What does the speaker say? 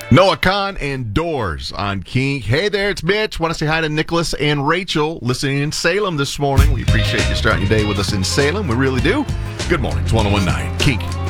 Noah Kahn and Doors on Kink. Hey there, it's Mitch. Want to say hi to Nicholas and Rachel listening in Salem this morning. We appreciate you starting your day with us in Salem. We really do. Good morning. It's 101.9 Kink.